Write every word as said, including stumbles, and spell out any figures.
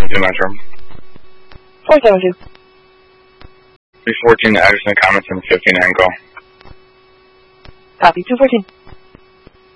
two Metro. four seven two. three fourteen to Anderson, comments on fifteen and go. Copy, two fourteen.